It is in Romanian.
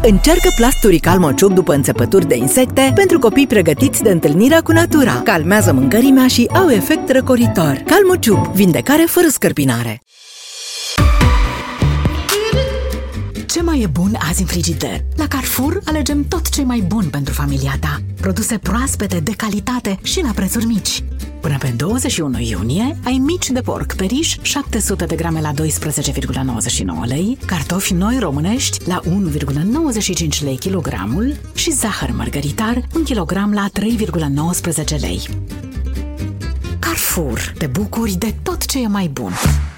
Încearcă plasturii Calmociup după înțepături de insecte pentru copii pregătiți de întâlnirea cu natura. Calmează mâncărimea și au efect răcoritor. Calmociup, vindecare fără scărpinare. Ce mai e bun azi în frigider? La Carrefour alegem tot ce e mai bun pentru familia ta. Produse proaspete, de calitate și la prețuri mici. Până pe 21 iunie ai mici de porc pe riș 700 de grame la 12,99 lei, cartofi noi românești la 1,95 lei kilogramul și zahăr mărgăritar 1 kilogram la 3,19 lei. Carrefour, te bucuri de tot ce e mai bun.